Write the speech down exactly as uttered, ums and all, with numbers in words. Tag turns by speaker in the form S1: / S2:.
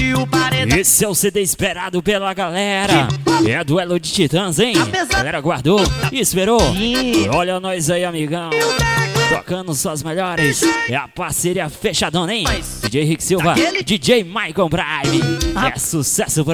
S1: explode o paredão.
S2: Esse é o C D esperado pela galera. É duelo de titãs, hein? A galera guardou e esperou. E olha nós aí, amigão. Tocando suas melhores. É a parceria fechadona, hein? D J Rick Silva, D J Michael Prime. É sucesso por